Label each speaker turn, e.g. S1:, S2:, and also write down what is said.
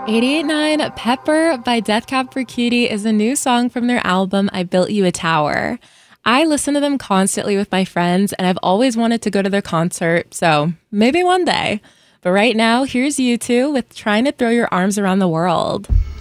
S1: 889 Pepper by Death Cab for Cutie is a new song from their album I Built You a Tower. I listen to them constantly with my friends, and I've always wanted to go to their concert, so maybe one day. But right now, here's U2 with Trying to Throw Your Arms Around the World.